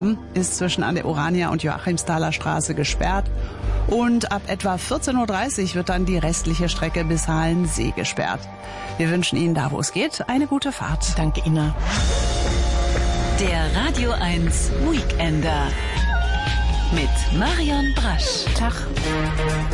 ist zwischen an der Urania und Joachimsthaler Straße gesperrt. Und ab etwa 14.30 Uhr wird dann die restliche Strecke bis Halensee gesperrt. Wir wünschen Ihnen da, wo es geht, eine gute Fahrt. Danke, Ina. Der Radio 1 Weekender mit Marion Brasch. Tag.